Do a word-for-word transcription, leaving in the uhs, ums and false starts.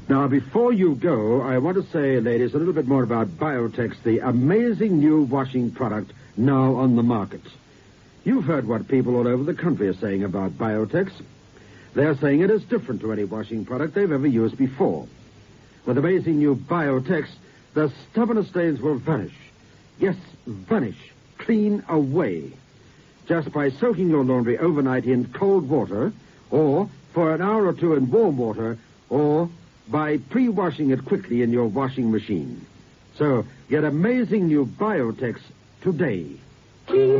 Now, before you go, I want to say, ladies, a little bit more about Biotex, the amazing new washing product now on the market. You've heard what people all over the country are saying about Biotex. They're saying it is different to any washing product they've ever used before. With amazing new Biotex, the stubbornest stains will vanish. Yes, vanish. Clean away. Just by soaking your laundry overnight in cold water, or for an hour or two in warm water, or by pre-washing it quickly in your washing machine. So, get amazing new Biotex today.